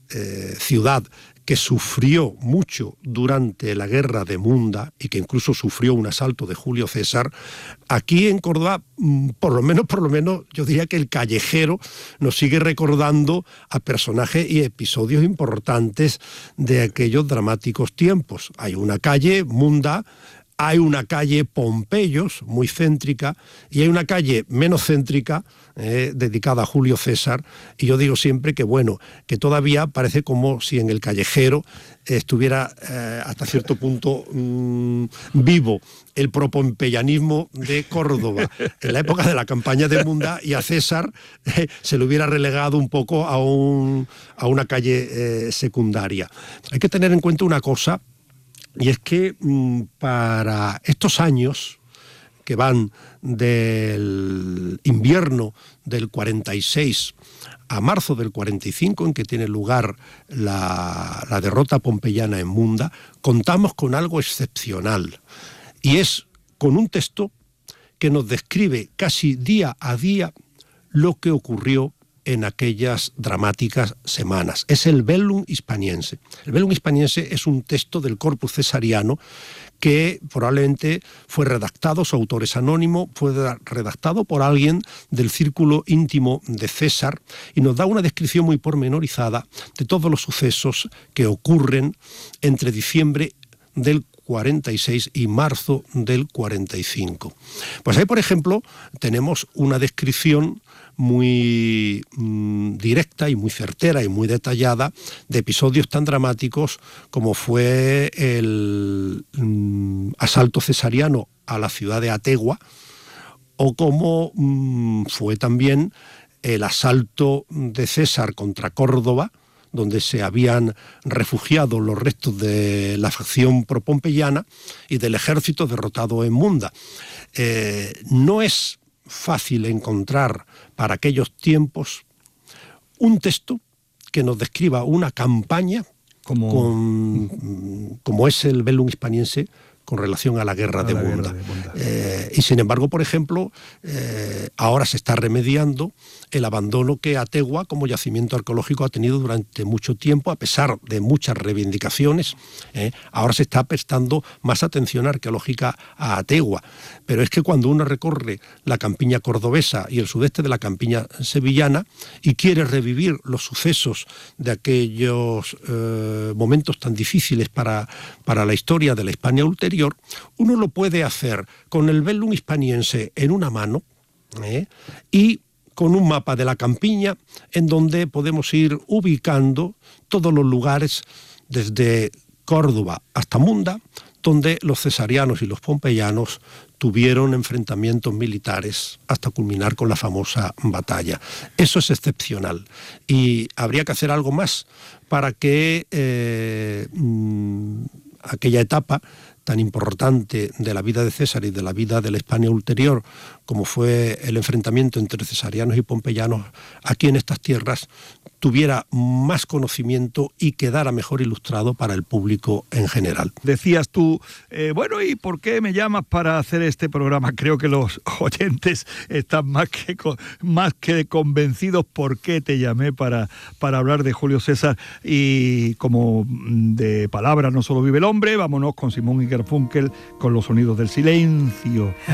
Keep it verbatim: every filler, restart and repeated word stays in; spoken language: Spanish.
eh, ciudad que sufrió mucho durante la guerra de Munda y que incluso sufrió un asalto de Julio César, aquí en Córdoba, por lo menos, por lo menos, yo diría que el callejero nos sigue recordando a personajes y episodios importantes de aquellos dramáticos tiempos. Hay una calle, Munda, hay una calle Pompeyos, muy céntrica, y hay una calle menos céntrica, eh, dedicada a Julio César, y yo digo siempre que, bueno, que todavía parece como si en el callejero estuviera eh, hasta cierto punto mmm, vivo el propompeyanismo de Córdoba en la época de la campaña de Munda, y a César eh, se le hubiera relegado un poco a, un, a una calle eh, secundaria. Hay que tener en cuenta una cosa, y es que mmm, para estos años que van del invierno del cuarenta y seis a marzo del cuarenta y cinco, en que tiene lugar la, la derrota pompeyana en Munda, contamos con algo excepcional, y es con un texto que nos describe casi día a día lo que ocurrió en aquellas dramáticas semanas. Es el Bellum Hispaniense. El Bellum Hispaniense es un texto del Corpus Cesariano que probablemente fue redactado, su autor es anónimo, fue redactado por alguien del círculo íntimo de César, y nos da una descripción muy pormenorizada de todos los sucesos que ocurren entre diciembre del cuarenta y seis y marzo del cuarenta y cinco. Pues ahí, por ejemplo, tenemos una descripción muy mmm, directa y muy certera y muy detallada de episodios tan dramáticos como fue el mmm, asalto cesariano a la ciudad de Ategua, o como mmm, fue también el asalto de César contra Córdoba, donde se habían refugiado los restos de la facción propompeyana y del ejército derrotado en Munda. Eh, no es fácil encontrar para aquellos tiempos un texto que nos describa una campaña como, con, como es el Bellum Hispaniense con relación a la guerra, a de, la Munda. guerra de Munda. Eh, y sin embargo, por ejemplo, eh, ahora se está remediando el abandono que Ategua como yacimiento arqueológico ha tenido durante mucho tiempo, a pesar de muchas reivindicaciones. Eh, ahora se está prestando más atención arqueológica a Ategua. Pero es que cuando uno recorre la campiña cordobesa y el sudeste de la campiña sevillana y quiere revivir los sucesos de aquellos eh, momentos tan difíciles para, para la historia de la Hispania ulterior, uno lo puede hacer con el Bellum Hispaniense en una mano eh, y con un mapa de la campiña en donde podemos ir ubicando todos los lugares desde Córdoba hasta Munda, donde los cesarianos y los pompeyanos tuvieron enfrentamientos militares hasta culminar con la famosa batalla. Eso es excepcional, y habría que hacer algo más para que eh, mmm, aquella etapa tan importante de la vida de César y de la vida de la Hispania ulterior, como fue el enfrentamiento entre cesarianos y pompeyanos aquí en estas tierras, tuviera más conocimiento y quedara mejor ilustrado para el público en general. Decías tú, eh, bueno, ¿y por qué me llamas para hacer este programa? Creo que los oyentes están más que, más que convencidos por qué te llamé para, para hablar de Julio César. Y como de palabras no solo vive el hombre, vámonos con Simón y Garfunkel con los sonidos del silencio.